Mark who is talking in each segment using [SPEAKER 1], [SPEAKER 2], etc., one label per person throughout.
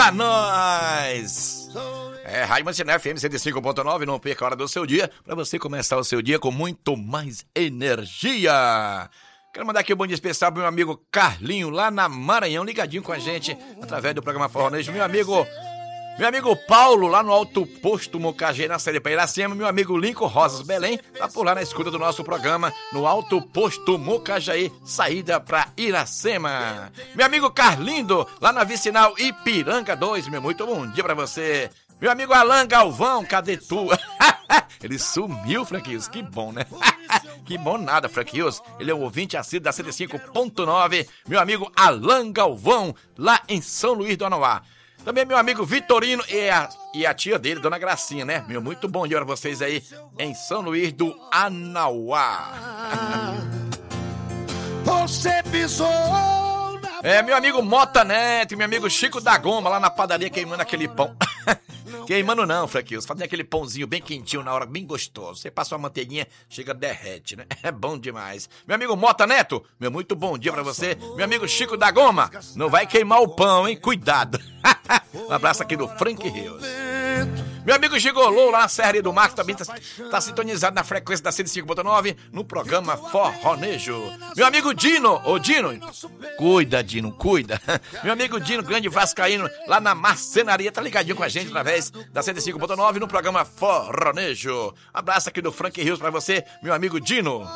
[SPEAKER 1] pra nós! Rádio Mansiné FM 105.9, não perca a hora do seu dia, pra você começar o seu dia com muito mais energia. Quero mandar aqui um bom dia especial pro meu amigo Carlinho, lá na Maranhão, ligadinho com a gente, através do programa Forronejo. Meu amigo Paulo, lá no Alto Posto Mocagê, na saída pra Iracema. Meu amigo Lincoln Rosas Belém, tá por lá na escuta do nosso programa, no Alto Posto Mocajaí, saída pra Iracema. Meu amigo Carlindo, lá na Vicinal Ipiranga 2, meu muito bom dia pra você. Meu amigo Alan Galvão, cadê tu? Ele sumiu, Franquinhos, que bom, né? Que bom nada, Franquinhos. Ele é o ouvinte assíduo da 105.9. Meu amigo Alan Galvão, lá em São Luís do Anauá. Também meu amigo Vitorino e a tia dele, Dona Gracinha, né? Meu muito bom dia pra vocês aí em São Luís do Anauá.
[SPEAKER 2] Você pisou
[SPEAKER 1] meu amigo Mota Neto e meu amigo Chico da Goma, lá na padaria queimando aquele pão. Queimando não, Franquinhos, fazendo aquele pãozinho bem quentinho na hora, bem gostoso. Você passa uma manteiguinha, chega, derrete, né? É bom demais. Meu amigo Mota Neto, meu muito bom dia pra você. Meu amigo Chico da Goma, não vai queimar o pão, hein? Cuidado. Um abraço aqui do Frank Rios. Meu amigo Gigolô, lá na Serra do Mar, também tá sintonizado na frequência da 105.9, no programa Forronejo. Meu amigo Dino, cuida, Dino, cuida. Meu amigo Dino, grande vascaíno, lá na marcenaria, tá ligadinho com a gente através da 105.9, no programa Forronejo. Abraço aqui do Frank Rios pra você, meu amigo Dino.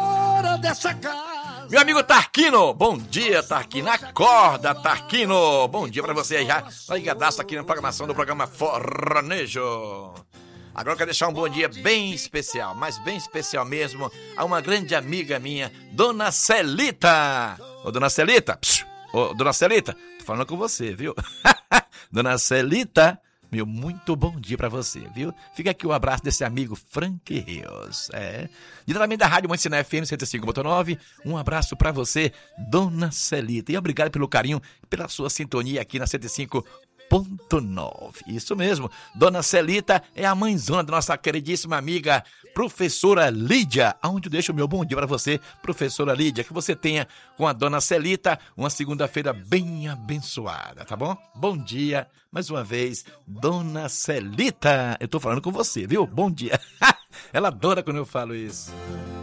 [SPEAKER 1] Meu amigo Tarquino, bom dia, Tarquino, acorda, Tarquino, bom dia pra você aí já, ligadaço aqui na programação do programa Forronejo. Agora eu quero deixar um bom dia bem especial, mas bem especial mesmo, a uma grande amiga minha, Dona Celita. Ô, Dona Celita, Dona Celita, tô falando com você, viu? Dona Celita, meu muito bom dia pra você, viu? Fica aqui o abraço desse amigo Frank Rios. Diretamente da Rádio Mansiné FM 105.9, um abraço pra você, Dona Celita. E obrigado pelo carinho, pela sua sintonia aqui na 105.9. Isso mesmo, Dona Celita é a mãezona da nossa queridíssima amiga, professora Lídia. Aonde eu deixo o meu bom dia pra você, professora Lídia. Que você tenha com a Dona Celita uma segunda-feira bem abençoada, tá bom? Bom dia, mais uma vez, Dona Celita. Eu tô falando com você, viu? Bom dia. Ela adora quando eu falo isso.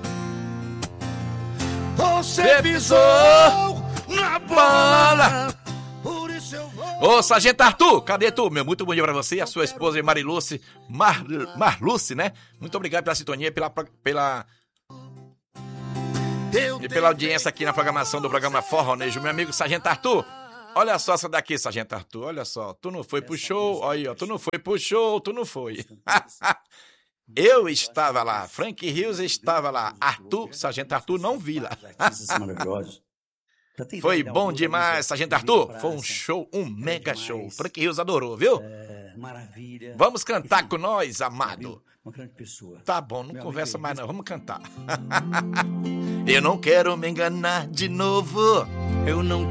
[SPEAKER 2] Você pisou na bola.
[SPEAKER 1] Ô, Sargento Arthur, cadê tu? Meu muito bom dia pra você e a sua esposa Mariluce, Marluce, né? Muito obrigado pela sintonia, pela audiência aqui na programação do programa Forronejo. Meu amigo Sargento Arthur, olha só essa daqui, Sargento Arthur, olha só. Tu não foi pro show, olha aí, ó, tu não foi pro show, tu não foi. Eu estava lá, Frank Rios estava lá, Sargento Arthur não vi lá. Foi bom demais, Sargento Arthur. Foi um show, um mega show. Frank Rios adorou, viu?
[SPEAKER 2] Maravilha.
[SPEAKER 1] Vamos cantar com nós, amado.
[SPEAKER 2] Uma grande pessoa.
[SPEAKER 1] Tá bom, não conversa mais não, vamos cantar. Eu não quero me enganar de novo.
[SPEAKER 2] Eu não